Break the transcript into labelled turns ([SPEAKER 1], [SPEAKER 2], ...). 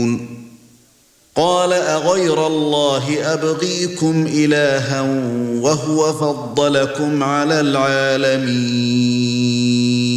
[SPEAKER 1] قال أغير الله أبغيكم إلها وهو فضلكم على العالمين